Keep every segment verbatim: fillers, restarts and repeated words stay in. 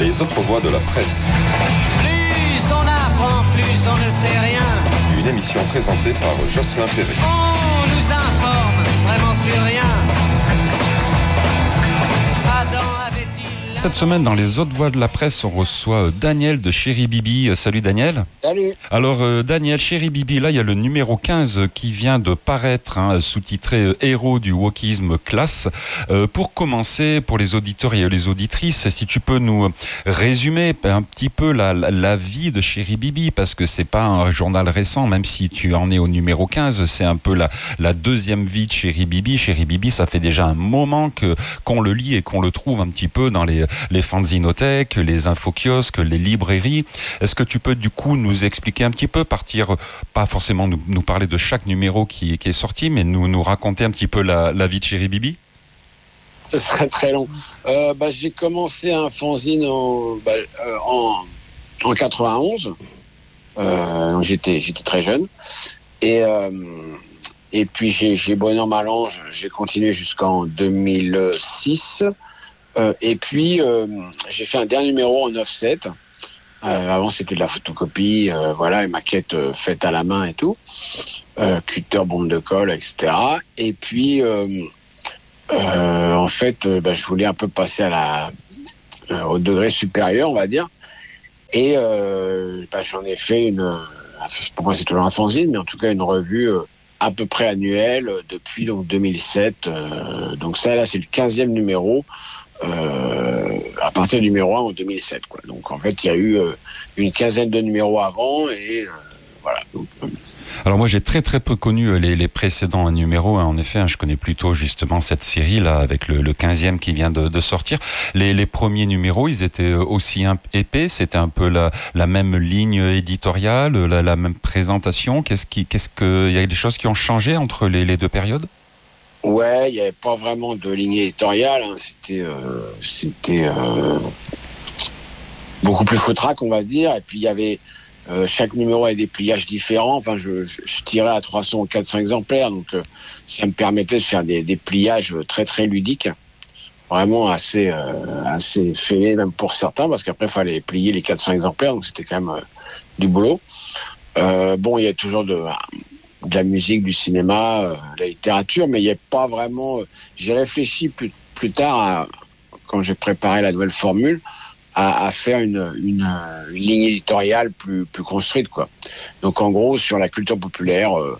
Les autres voix de la presse. Plus on apprend, plus on ne sait rien. Une émission présentée par Jocelyn Perret. On nous informe vraiment sur rien. Adam avait-il... Cette semaine, dans les autres voix de la presse, on reçoit Daniel de Chéri Bibi. Salut Daniel. Salut. Alors euh, Daniel, Chéri Bibi, là il y a le numéro quinze qui vient de paraître, hein, sous-titré euh, Héros du wokisme classe. Euh, pour commencer, pour les auditeurs et les auditrices, si tu peux nous résumer un petit peu la, la, la vie de Chéri Bibi, parce que c'est pas un journal récent, même si tu en es au numéro quinze, c'est un peu la, la deuxième vie de Chéri Bibi. Chéri Bibi, ça fait déjà un moment que qu'on le lit et qu'on le trouve un petit peu dans les les fanzinothèques, les infokiosques, les librairies. Est-ce que tu peux du coup nous expliquer un petit peu, partir, pas forcément nous, nous parler de chaque numéro qui, qui est sorti, mais nous, nous raconter un petit peu la, la vie de Chéri Bibi? Ce serait très long. Euh, bah, j'ai commencé un fanzine en, bah, euh, en, en quatre-vingt-onze. Euh, donc j'étais, j'étais très jeune. Et, euh, et puis j'ai, j'ai bon an mal an, j'ai continué jusqu'en deux mille six. Euh, et puis, euh, j'ai fait un dernier numéro en offset. Euh, avant, c'était de la photocopie, euh, voilà, et maquette euh, faite à la main et tout. Euh, cutter, bombe de colle, et cetera. Et puis, euh, euh, en fait, euh, bah, je voulais un peu passer à la, euh, au degré supérieur, on va dire. Et euh, bah, j'en ai fait une... Euh, pour moi, c'est toujours un fanzine, mais en tout cas, une revue... Euh, à peu près annuelle depuis donc deux mille sept. Euh, donc ça, là, c'est le quinzième numéro euh, à partir du numéro un en deux mille sept. Quoi. Donc en fait, il y a eu euh, une quinzaine de numéros avant et euh, voilà. Donc, euh... Alors moi, j'ai très très peu connu les, les précédents numéros. Hein. En effet, hein, je connais plutôt justement cette série là avec le, le quinzième qui vient de, de sortir. Les, les premiers numéros, ils étaient aussi un, épais. C'était un peu la, la même ligne éditoriale, la, la même présentation. Qu'est-ce qui, qu'est-ce que, il y a des choses qui ont changé entre les, les deux périodes? Ouais, il n'y avait pas vraiment de ligne éditoriale. Hein. C'était, euh, c'était euh, beaucoup plus foutraque, on va dire. Et puis il y avait Euh, chaque numéro avait des pliages différents. Enfin, je, je, je tirais à trois cents ou quatre cents exemplaires, donc euh, ça me permettait de faire des, des pliages très très ludiques, vraiment assez euh, assez fêlés même pour certains, parce qu'après il fallait plier les quatre cents exemplaires, donc c'était quand même euh, du boulot. Euh, bon, il y a toujours de, de la musique, du cinéma, euh, de la littérature, mais il n'y a pas vraiment. Euh, j'ai réfléchi plus plus tard, à, quand j'ai préparé la nouvelle formule. À, à faire une, une, une ligne éditoriale plus, plus construite, quoi. Donc, en gros, sur la culture populaire, euh,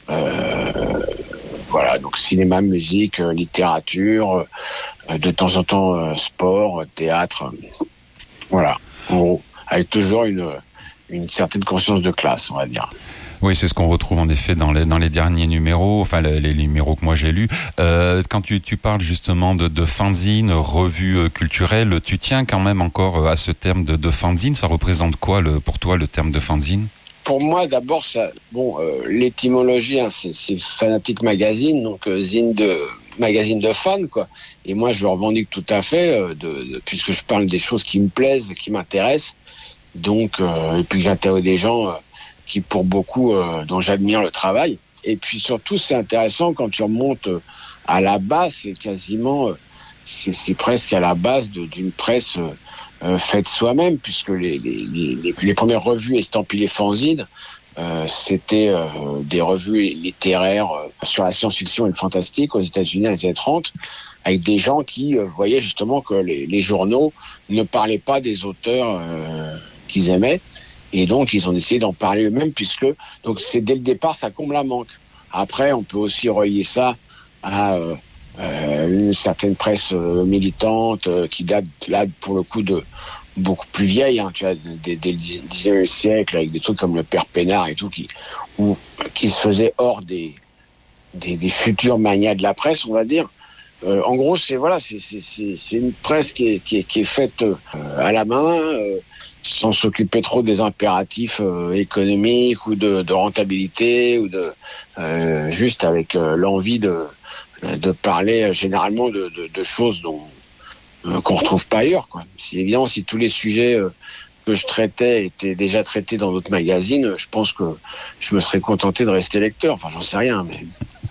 euh, voilà, donc cinéma, musique, euh, littérature, euh, de temps en temps euh, sport, théâtre, euh, voilà, en gros, avec toujours une, une certaine conscience de classe, on va dire. Oui, c'est ce qu'on retrouve en effet dans les dans les derniers numéros, enfin les, les numéros que moi j'ai lus. Euh, quand tu tu parles justement de, de fanzine, revue culturelle, tu tiens quand même encore à ce terme de, de fanzine. Ça représente quoi le, pour toi le terme de fanzine? Pour moi, d'abord, ça, bon, euh, l'étymologie, hein, c'est, c'est Fanatic Magazine, donc euh, zine de magazine de fans, quoi. Et moi, je le revendique tout à fait, euh, de, de, puisque je parle des choses qui me plaisent, qui m'intéressent. Donc, euh, et puis que j'interroge des gens. Euh, qui pour beaucoup, euh, dont j'admire le travail. Et puis surtout, c'est intéressant quand tu remontes à la base, c'est quasiment, c'est, c'est presque à la base de, d'une presse euh, faite soi-même, puisque les, les, les, les premières revues estampillées fanzines, euh, c'était euh, des revues littéraires euh, sur la science-fiction et le fantastique aux États-Unis dans les années trente, avec des gens qui euh, voyaient justement que les, les journaux ne parlaient pas des auteurs euh, qu'ils aimaient. Et donc, ils ont décidé d'en parler eux-mêmes, puisque donc c'est dès le départ, ça comble un manque. Après, on peut aussi relier ça à euh, euh, une certaine presse euh, militante euh, qui date, là, pour le coup, de beaucoup plus vieille, hein, tu vois, dès, dès le dix-neuvième siècle, avec des trucs comme le Père Pénard et tout, qui, ou, qui se faisaient hors des, des, des futurs manias de la presse, on va dire. Euh, en gros, c'est voilà, c'est, c'est, c'est, c'est une presse qui est, qui est, qui est faite euh, à la main, euh, sans s'occuper trop des impératifs euh, économiques ou de, de rentabilité, ou de euh, juste avec euh, l'envie de, de parler euh, généralement de, de, de choses dont, euh, qu'on retrouve pas ailleurs, quoi. Si, évidemment, si tous les sujets euh, que je traitais étaient déjà traités dans d'autres magazines, je pense que je me serais contenté de rester lecteur. Enfin, j'en sais rien, mais...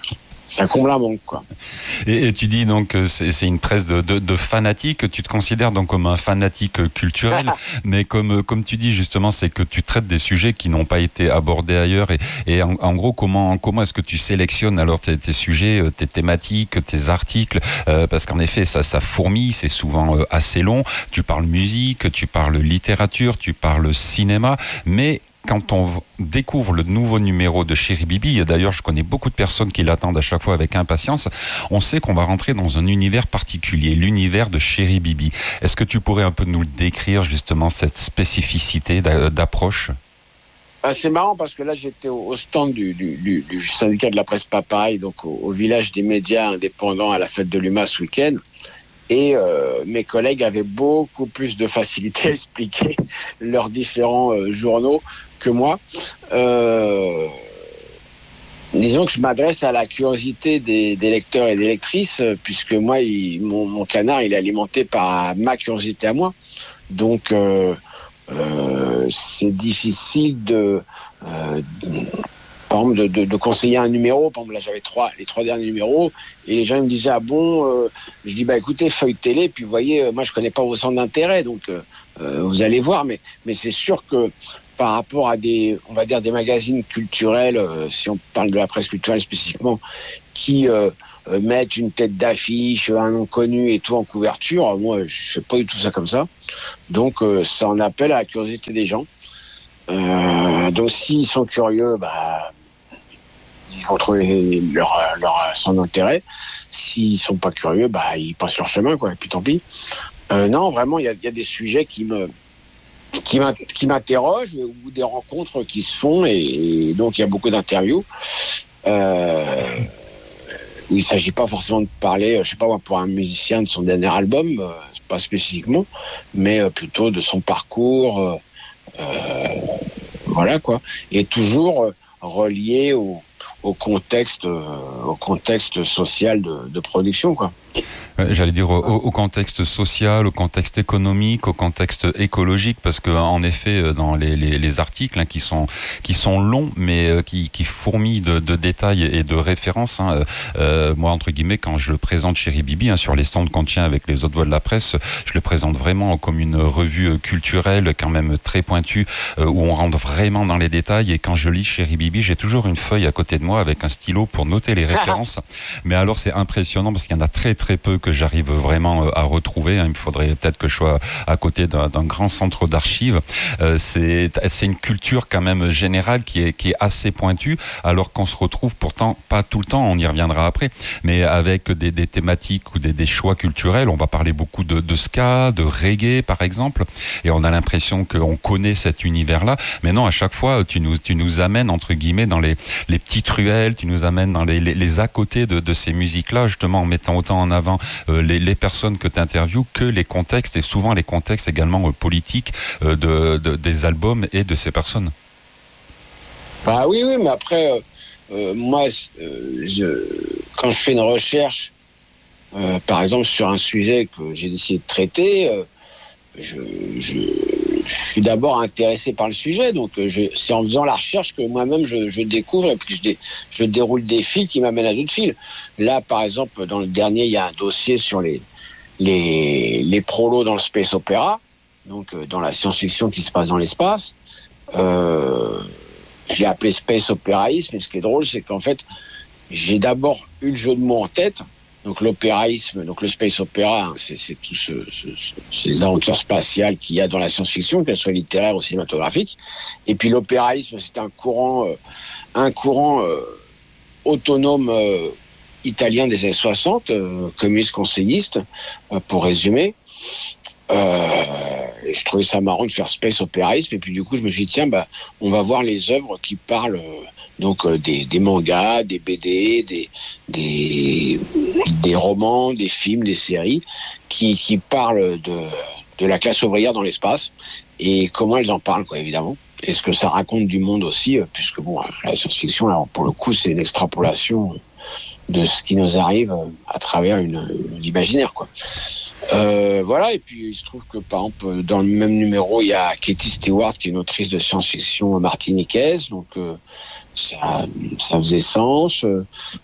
ça comble un manque, quoi. Et, et tu dis donc que c'est, c'est une presse de, de, de fanatiques. Tu te considères donc comme un fanatique culturel, mais comme comme tu dis justement, c'est que tu traites des sujets qui n'ont pas été abordés ailleurs. Et, et en, en gros, comment comment est-ce que tu sélectionnes alors tes, tes sujets, tes thématiques, tes articles, euh, parce qu'en effet, ça ça fourmille, c'est souvent assez long. Tu parles musique, tu parles littérature, tu parles cinéma, mais quand on découvre le nouveau numéro de Chéri Bibi, et d'ailleurs je connais beaucoup de personnes qui l'attendent à chaque fois avec impatience, on sait qu'on va rentrer dans un univers particulier, l'univers de Chéri Bibi. Est-ce que tu pourrais un peu nous le décrire justement, cette spécificité d'approche ? Ah, c'est marrant parce que là j'étais au stand du, du, du, du syndicat de la presse Papaye, donc au, au village des médias indépendants à la fête de l'U M A ce week-end. Et euh, mes collègues avaient beaucoup plus de facilité à expliquer leurs différents euh, journaux que moi. Euh, disons que je m'adresse à la curiosité des, des lecteurs et des lectrices, puisque moi, il, mon, mon canard, il est alimenté par ma curiosité à moi. Donc, euh, euh, c'est difficile de... Euh, Par exemple, de, de, de conseiller un numéro. Par exemple, là, j'avais trois, les trois derniers numéros, et les gens ils me disaient ah bon. Euh, je dis bah écoutez, feuille télé, puis vous voyez, euh, moi je connais pas vos centres d'intérêt, donc euh, vous allez voir. Mais mais c'est sûr que par rapport à des, on va dire des magazines culturels, euh, si on parle de la presse culturelle spécifiquement, qui euh, euh, mettent une tête d'affiche, un nom connu et tout en couverture, moi je fais pas du tout ça comme ça. Donc euh, ça en appelle à la curiosité des gens. Euh, donc s'ils sont curieux, bah ils vont trouver leur, leur son intérêt. S'ils sont pas curieux, bah ils passent leur chemin, quoi. Et puis tant pis. Euh, non, vraiment, il y a, y a des sujets qui me qui, qui m'interrogent, ou des rencontres qui se font, et, et donc il y a beaucoup d'interviews. Euh, où il s'agit pas forcément de parler, je sais pas moi, pour un musicien de son dernier album, euh, pas spécifiquement, mais euh, plutôt de son parcours. Euh, euh, voilà quoi. Et toujours euh, relié au au contexte, euh, au contexte social de, de production, quoi. J'allais dire au, au contexte social, au contexte économique, au contexte écologique, parce que en effet, dans les, les, les articles hein, qui sont qui sont longs, mais qui, qui fourmillent de, de détails et de références. Hein, euh, moi, entre guillemets, quand je le présente Chéri Bibi hein, sur les stands qu'on tient avec les autres voix de la presse, je le présente vraiment comme une revue culturelle, quand même très pointue, euh, où on rentre vraiment dans les détails. Et quand je lis Chéri Bibi, j'ai toujours une feuille à côté de moi avec un stylo pour noter les références. Mais alors, c'est impressionnant parce qu'il y en a très très peu que j'arrive vraiment à retrouver. Il me faudrait peut-être que je sois à côté d'un, d'un grand centre d'archives. Euh, c'est, c'est une culture quand même générale qui est, qui est assez pointue, alors qu'on se retrouve pourtant pas tout le temps, on y reviendra après, mais avec des, des thématiques ou des, des choix culturels. On va parler beaucoup de, de ska, de reggae par exemple, et on a l'impression qu'on connaît cet univers-là. Mais non, à chaque fois, tu nous, tu nous amènes entre guillemets dans les, les petites ruelles, tu nous amènes dans les, les, les à côté de, de ces musiques-là, justement en mettant autant en avant Euh, les, les personnes que tu interviews que les contextes, et souvent les contextes également euh, politiques euh, de, de, des albums et de ces personnes. Bah oui, oui, mais après, euh, euh, moi, euh, je, quand je fais une recherche, euh, par exemple sur un sujet que j'ai décidé de traiter, euh, je, je, je suis d'abord intéressé par le sujet, donc je, c'est en faisant la recherche que moi-même je, je découvre, et puis je, dé, je déroule des fils qui m'amènent à d'autres fils. Là, par exemple, dans le dernier, il y a un dossier sur les, les, les prolos dans le space opéra, donc dans la science-fiction qui se passe dans l'espace. Euh, je l'ai appelé space opéraïsme, et ce qui est drôle, c'est qu'en fait, j'ai d'abord eu le jeu de mots en tête. Donc l'opéraïsme, donc le space opéra, hein, c'est, c'est tout ce, ce, ce, ces aventures spatiales qu'il y a dans la science-fiction, qu'elles soient littéraires ou cinématographiques. Et puis l'opéraïsme, c'est un courant, euh, un courant euh, autonome euh, italien des années soixante, euh, communiste conseilliste, euh, pour résumer. Euh, et je trouvais ça marrant de faire space opéraïsme, et puis du coup je me suis dit tiens, bah on va voir les œuvres qui parlent euh, donc euh, des, des mangas, des B D, des, des des romans, des films, des séries qui qui parlent de de la classe ouvrière dans l'espace, et comment elles en parlent, quoi, évidemment, et ce que ça raconte du monde aussi, euh, puisque bon, la science-fiction, alors pour le coup c'est une extrapolation de ce qui nous arrive à travers une, une l'imaginaire, quoi. Euh, voilà, et puis il se trouve que par exemple dans le même numéro il y a Katie Stewart qui est une autrice de science-fiction martiniquaise, donc euh, ça, ça faisait sens. Euh,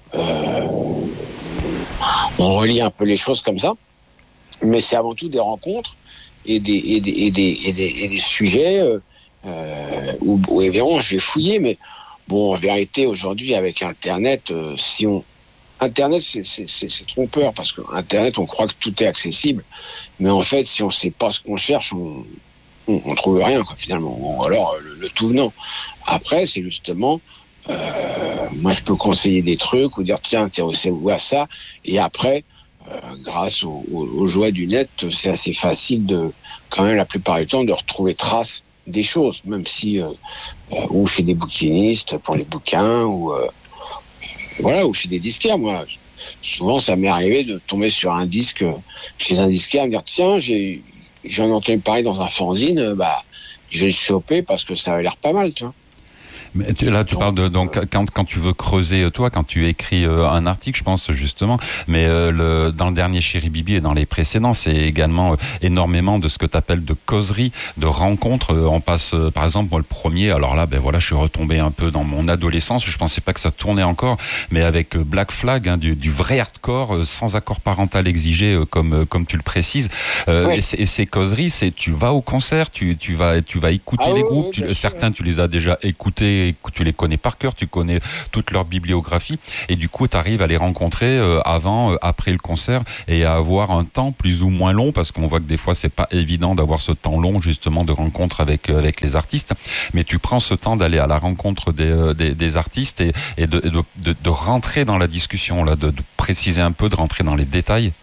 on relie un peu les choses comme ça, mais c'est avant tout des rencontres et des et des et des et des, et des sujets euh, euh, où, où évidemment je vais fouiller, mais bon en vérité aujourd'hui avec Internet, euh, si on Internet, c'est, c'est, c'est, c'est trompeur parce qu'Internet, on croit que tout est accessible. Mais en fait, si on ne sait pas ce qu'on cherche, on ne trouve rien, quoi, finalement. Ou alors, le, le tout venant. Après, c'est justement, euh, moi, je peux conseiller des trucs ou dire, tiens, intéressez-vous à ça. Et après, euh, grâce aux au, au jouets du net, c'est assez facile de, quand même, la plupart du temps, de retrouver trace des choses, même si, euh, euh, ou chez des bouquinistes pour les bouquins, ou... Euh, Voilà, ou chez des disquaires, moi. Souvent, ça m'est arrivé de tomber sur un disque chez un disquaire, me dire, tiens, j'ai, j'en ai entendu parler dans un fanzine, bah, je vais le choper parce que ça a l'air pas mal, tu vois. Mais tu, là, tu donc, parles de donc quand quand tu veux creuser toi, quand tu écris euh, un article, je pense justement. Mais euh, le, dans le dernier Chéri Bibi et dans les précédents, c'est également euh, énormément de ce que tu appelles de causerie, de rencontres. Euh, on passe, euh, par exemple, moi le premier. Alors là, ben voilà, je suis retombé un peu dans mon adolescence. Je pensais pas que ça tournait encore, mais avec euh, Black Flag, hein, du, du vrai hardcore, euh, sans accord parental exigé, euh, comme euh, comme tu le précises. Euh, oui. et, et ces causeries, c'est tu vas au concert, tu tu vas tu vas écouter ah, les oui, groupes. Oui, tu, certains, sûr. Tu les as déjà écoutés. Tu les connais par cœur, tu connais toute leur bibliographie et du coup tu arrives à les rencontrer euh, avant, euh, après le concert et à avoir un temps plus ou moins long parce qu'on voit que des fois c'est pas évident d'avoir ce temps long justement de rencontre avec euh, avec les artistes, mais tu prends ce temps d'aller à la rencontre des euh, des, des artistes et, et de, de, de de rentrer dans la discussion là, de, de préciser un peu, de rentrer dans les détails.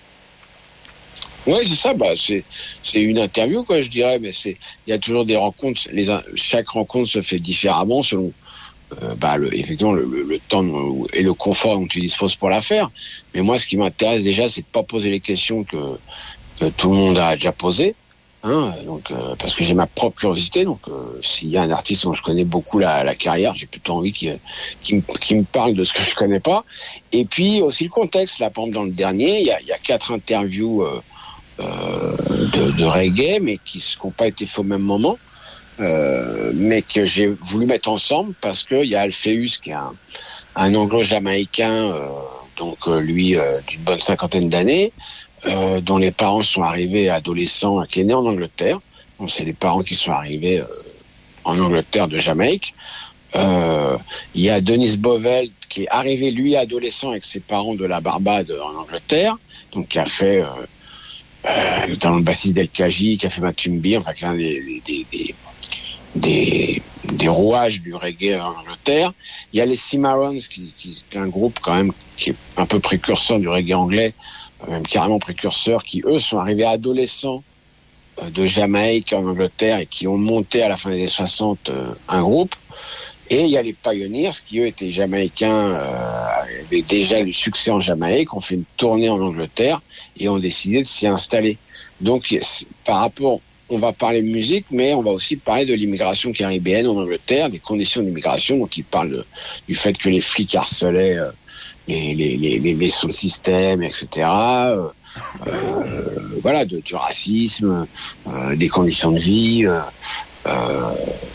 Oui, c'est ça. Bah, c'est c'est une interview, quoi, je dirais, mais c'est il y a toujours des rencontres. Les chaque rencontre se fait différemment selon euh, bah le, effectivement le, le, le temps et le confort dont tu disposes pour la faire. Mais moi, ce qui m'intéresse déjà, c'est de pas poser les questions que que tout le monde a déjà posées. Hein, donc euh, parce que j'ai ma propre curiosité. Donc euh, s'il y a un artiste dont je connais beaucoup la, la carrière, j'ai plutôt envie qu'il, qu'il, me, qu'il me parle de ce que je connais pas. Et puis aussi le contexte. Là, par exemple, dans le dernier, il y a, il y a quatre interviews. Euh, Euh, de, de reggae, mais qui n'ont pas été faits au même moment, euh, mais que j'ai voulu mettre ensemble parce qu'il y a Alpheus qui est un, un anglo-jamaïcain, euh, donc euh, lui euh, d'une bonne cinquantaine d'années, euh, dont les parents sont arrivés adolescents, qui est né en Angleterre. Donc c'est les parents qui sont arrivés euh, en Angleterre de Jamaïque. Euh, il y a Denis Bovell qui est arrivé lui adolescent avec ses parents de la Barbade en Angleterre, donc qui a fait euh, Euh, notamment le bassiste d'El Kaji, qui a fait Matumbi, enfin qui est un des, des, des, des, des rouages du reggae en Angleterre. Il y a les Cimarrons, qui, qui, qui est un groupe quand même qui est un peu précurseur du reggae anglais, même carrément précurseur, qui eux sont arrivés adolescents euh, de Jamaïque en Angleterre et qui ont monté à la fin des années soixante euh, un groupe. Et il y a les Pioneers, qui eux étaient jamaïcains, euh, avaient déjà du succès en Jamaïque, ont fait une tournée en Angleterre et ont décidé de s'y installer. Donc, par rapport, on va parler de musique, mais on va aussi parler de l'immigration caribéenne en Angleterre, des conditions d'immigration. Donc, ils parlent de, du fait que les flics harcelaient euh, les, les, les, les, les sous-systèmes, et cetera. Euh, euh, voilà, de, du racisme, euh, des conditions de vie. Euh, euh,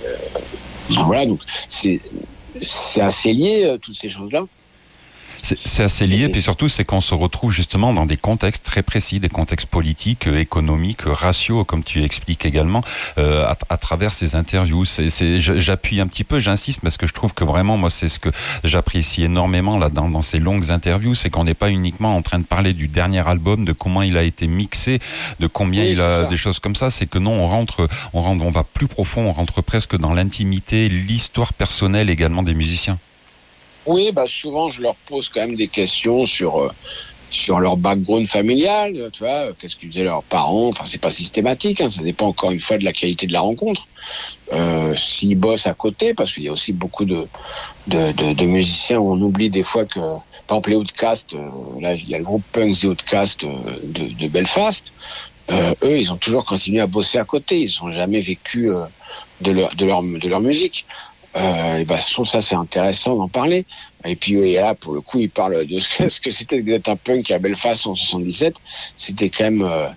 Voilà, donc c'est, c'est assez lié, euh, toutes ces choses-là. C'est, c'est assez lié, puis surtout, c'est qu'on se retrouve justement dans des contextes très précis, des contextes politiques, économiques, raciaux, comme tu expliques également, euh, à, à travers ces interviews. C'est, c'est, j'appuie un petit peu, j'insiste, parce que je trouve que vraiment, moi, c'est ce que j'apprécie énormément là dans, dans ces longues interviews, c'est qu'on n'est pas uniquement en train de parler du dernier album, de comment il a été mixé, de combien oui, il a ça. Des choses comme ça. C'est que non, on rentre, on rentre, on va plus profond, on rentre presque dans l'intimité, l'histoire personnelle également des musiciens. Oui, bah souvent je leur pose quand même des questions sur euh, sur leur background familial, tu vois, qu'est-ce qu'ils faisaient leurs parents. Enfin, c'est pas systématique, hein, ça dépend encore une fois de la qualité de la rencontre. Euh, s'ils bossent à côté, parce qu'il y a aussi beaucoup de de, de, de musiciens où on oublie des fois que, par exemple, les Outcasts, euh, là il y a le groupe punk The Outcasts euh, de, de Belfast. Euh, eux, ils ont toujours continué à bosser à côté. Ils n'ont jamais vécu euh, de leur de leur de leur musique. Euh, et ben, je trouve ça c'est intéressant d'en parler. Et puis et là, pour le coup, il parle de ce que, ce que c'était d'être un punk à Belfast en soixante-dix-sept. C'était quand même, euh,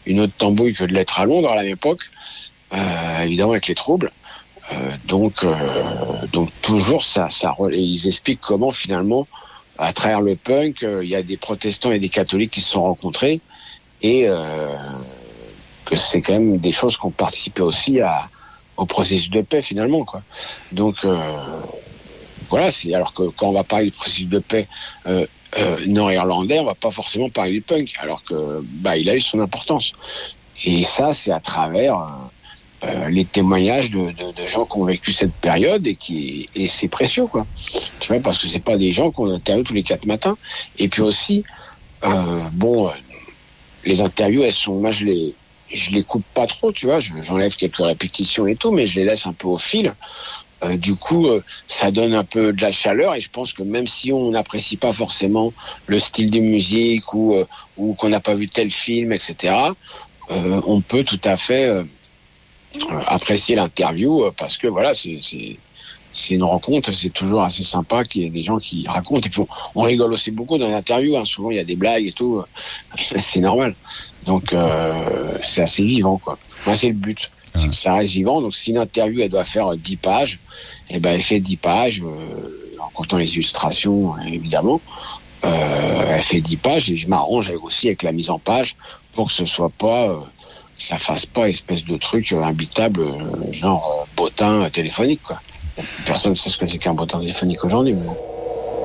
une autre tambouille que de l'être à Londres à la même époque, euh, évidemment avec les troubles. Euh, donc, euh, donc toujours ça, ça. Et ils expliquent comment finalement, à travers le punk, il euh, y a des protestants et des catholiques qui se sont rencontrés et euh, que c'est quand même des choses qui ont participé aussi à, au processus de paix finalement, quoi. Donc euh, voilà, c'est alors que quand on va parler du processus de paix euh, euh, nord-irlandais, on va pas forcément parler du punk, alors que bah il a eu son importance. Et ça, c'est à travers euh, Euh, les témoignages de, de, de gens qui ont vécu cette période et qui et c'est précieux, quoi. Tu vois, parce que c'est pas des gens qu'on interviewe tous les quatre matins. Et puis aussi, euh, bon, euh, les interviews, elles sont, moi je les je les coupe pas trop, tu vois. Je, j'enlève quelques répétitions et tout, mais je les laisse un peu au fil. Euh, du coup, euh, ça donne un peu de la chaleur et je pense que même si on n'apprécie pas forcément le style de musique ou euh, ou qu'on n'a pas vu tel film, et cetera, euh, on peut tout à fait euh, apprécier l'interview parce que voilà, c'est, c'est, c'est une rencontre, c'est toujours assez sympa qu'il y ait des gens qui racontent et puis on, on rigole aussi beaucoup dans l'interview, hein. Souvent il y a des blagues et tout, c'est normal, donc euh, c'est assez vivant, quoi. Moi c'est le but, c'est que ça reste vivant. Donc si une interview elle doit faire dix pages, et ben elle fait dix pages euh, en comptant les illustrations évidemment, euh, elle fait dix pages et je m'arrange aussi avec la mise en page pour que ce soit pas euh, ça fasse pas espèce de truc imbitable, genre euh, bottin téléphonique, quoi. Personne ne sait ce que c'est qu'un bottin téléphonique aujourd'hui, mais...